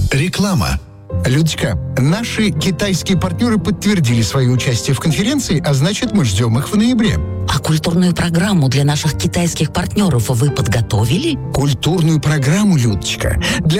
Реклама. Людочка, наши китайские партнеры подтвердили свое участие в конференции, а значит, мы ждем их в ноябре. А культурную программу для наших китайских партнеров вы подготовили? Культурную программу, Людочка, для